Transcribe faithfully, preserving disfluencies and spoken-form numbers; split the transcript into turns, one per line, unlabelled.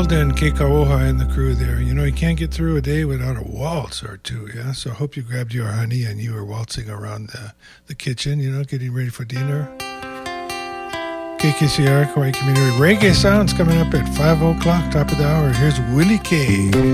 Ronald and Kekaoha and the crew there. You know, you can't get through a day without a waltz or two, yeah? So I hope you grabbed your honey and you were waltzing around the, the kitchen, you know, getting ready for dinner. K K C R, Kauai Community Reggae Sounds coming up at five o'clock, top of the hour. Here's Willie K.